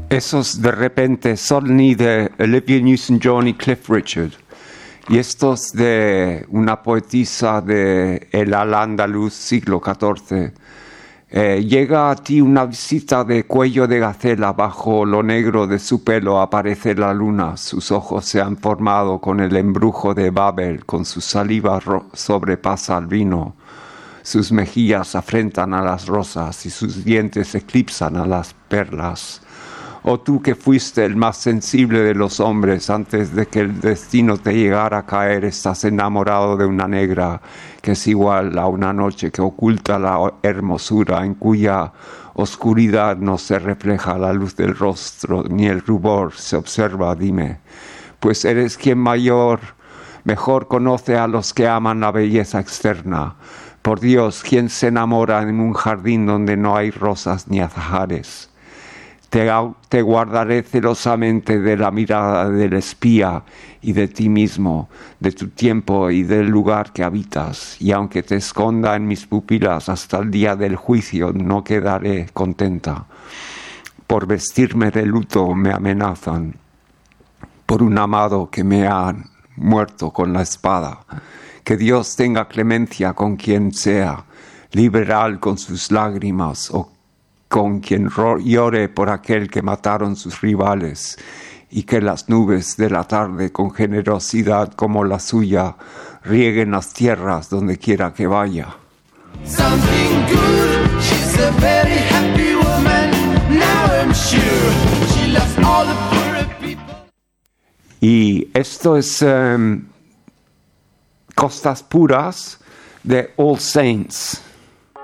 Esos de repente son ni de Olivia Newton-John y Cliff Richard. Y estos de una poetisa de el Al-Ándalus, siglo XIV. Llega a ti una visita de cuello de gacela, bajo lo negro de su pelo aparece la luna, sus ojos se han formado con el embrujo de Babel, con su saliva sobrepasa al vino, sus mejillas afrentan a las rosas y sus dientes eclipsan a las perlas. Oh tú que fuiste el más sensible de los hombres, antes de que el destino te llegara a caer, estás enamorado de una negra que es igual a una noche que oculta la hermosura, en cuya oscuridad no se refleja la luz del rostro, ni el rubor se observa, dime. Pues eres quien mejor conoce a los que aman la belleza externa. Por Dios, ¿quién se enamora en un jardín donde no hay rosas ni azahares? Te guardaré celosamente de la mirada del espía y de ti mismo, de tu tiempo y del lugar que habitas, y aunque te esconda en mis pupilas hasta el día del juicio, no quedaré contenta. Por vestirme de luto me amenazan, por un amado que me ha muerto con la espada. Que Dios tenga clemencia con quien sea, liberal con sus lágrimas, o con quien llore por aquel que mataron sus rivales, y que las nubes de la tarde, con generosidad como la suya, rieguen las tierras donde quiera que vaya. Something good, she's a very happy woman, now I'm sure she loves all the poor people. Y esto es Costas Puras de All Saints.